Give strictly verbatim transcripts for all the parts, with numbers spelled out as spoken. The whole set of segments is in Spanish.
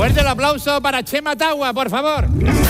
Fuerte el aplauso para Chema Tagua, por favor.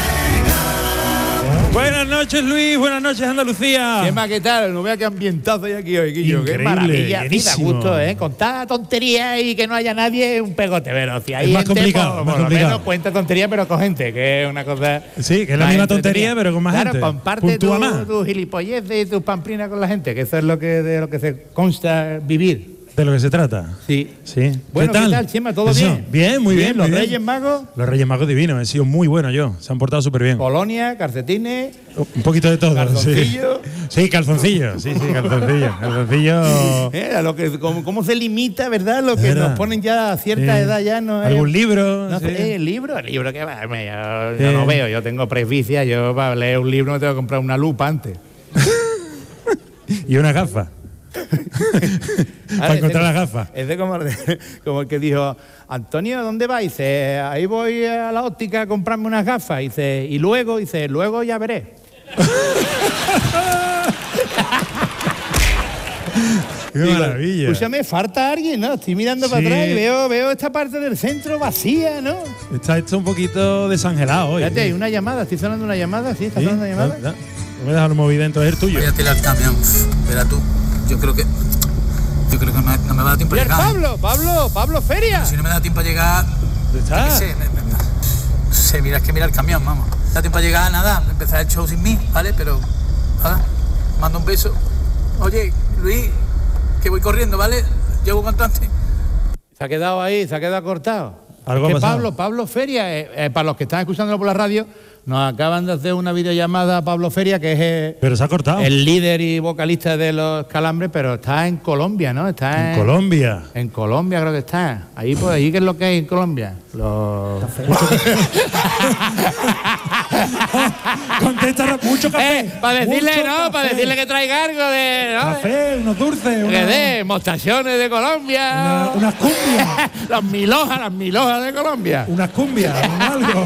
Buenas noches, Luis. Buenas noches, Andalucía. Chema, ¿qué tal? No vea qué ambientazo hay aquí hoy, Guillo. Qué maravilla. Sí, da gusto, ¿eh? Contar tonterías y que no haya nadie es un pegote, pero si hay es más gente, complicado, por, más por lo complicado. menos cuenta tonterías, pero con gente, que es una cosa. Sí, que es la misma tontería, pero con más claro, gente. Claro, comparte Puntúa tu, más. tu gilipolleces y tus pamplinas con la gente, que eso es lo que, de lo que se consta vivir. De lo que se trata. Sí. Sí. Bueno, ¿qué tal, ¿qué tal, Chema? ¿Todo Eso. bien? Bien, muy bien. Los muy bien. Reyes Magos. Los Reyes Magos divinos. He sido muy bueno yo. Se han portado súper bien. Colonia, calcetines. Un poquito de todo. Calzoncillo. Sí, sí calzoncillo. Sí, sí, calzoncillo. Calzoncillo. Eh, lo que, cómo, ¿Cómo se limita, verdad? Lo que Era. nos ponen ya a cierta Sí. edad ya no es. ¿Algún libro? No, Sí. eh, ¿El libro? El libro que va. me- Yo, Sí. yo no veo, yo tengo presbicia. Yo para leer un libro me tengo que comprar una lupa antes. Y una gafa. Para encontrar las gafas. Es de como, como el que dijo, Antonio, ¿dónde vais? Dice, ahí voy a la óptica a comprarme unas gafas. Dice, y luego, dice, luego ya veré. Qué Digo, maravilla. Escúchame, falta alguien, ¿no? Estoy mirando para Sí. atrás y veo, veo esta parte del centro vacía, ¿no? Está esto un poquito desangelado hoy. Fíjate, hay una llamada, estoy sonando una llamada, ¿sí? ¿Está Sí, sonando una llamada? da- da. No me dejas el móvil dentro, es el tuyo. Voy a tirar el camión, verás tú. Yo creo que. Yo creo que me- no me va a dar tiempo a ¡Mira, llegar. ¿eh? Pablo, Pablo, Pablo Feria! Si no me da tiempo a llegar. ¿Dónde yo está? qué sé, me- me- no sé, mira, es que mira el camión, vamos. No me da tiempo a llegar, nada. Empezar el show sin mí, ¿vale? Pero. Nada. Mando un beso. Oye, Luis, que voy corriendo, ¿vale? Llevo cantante. Se ha quedado ahí, se ha quedado cortado. Algo Es que ha pasado. Pablo, Pablo Feria, eh, eh, para los que están escuchándolo por la radio, nos acaban de hacer una videollamada a Pablo Feria, que es eh, Pero se ha cortado. el líder y vocalista de Los Calambres, pero está en Colombia, ¿no? Está En Colombia. En Colombia creo que está. Ahí, pues, ahí, ¿qué es lo que hay en Colombia? Los... Contesta ra- mucho café. Eh, para decirle, Mucho ¿no? Para café. decirle que traiga algo de... ¿no? Café, unos dulces. Que una- de mostachones de Colombia. Una- unas cumbias. Las milojas, las milojas de Colombia. Unas cumbias, un algo.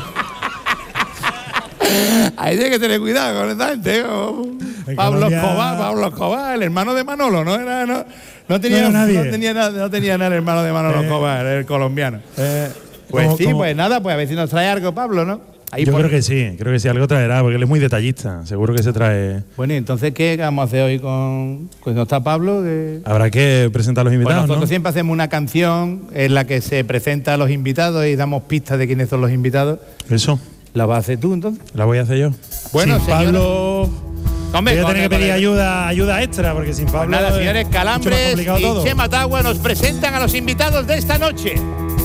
Ahí tiene que tener cuidado con esta gente. ¿no? En Pablo Colombia- Escobar, Pablo Escobar, el hermano de Manolo, ¿no? Era, no, no tenía, No era nadie. no tenía nada, no tenía nada el hermano de Manolo Eh. Escobar, el colombiano. Eh, Pues como- sí, como- pues nada, pues a ver si nos trae algo, Pablo, ¿no? Ahí Yo por- creo que sí, creo que sí, algo traerá, porque él es muy detallista. Seguro que se trae. Bueno, y entonces, ¿qué vamos a hacer hoy con. Pues no está Pablo? Que... Habrá que presentar a los Pues invitados, nosotros ¿no? siempre hacemos una canción en la que se presenta a los invitados y damos pistas de quiénes son los invitados. Eso, ¿La vas a hacer tú entonces? la voy a hacer yo. Bueno, sin señora- Pablo. Hombre, voy a con tener el- que pedir con el- ayuda, ayuda extra, porque sin Pues Pablo. nada, es señores, mucho más Calambres complicado y todo. Chema Tagua nos presentan a los invitados de esta noche.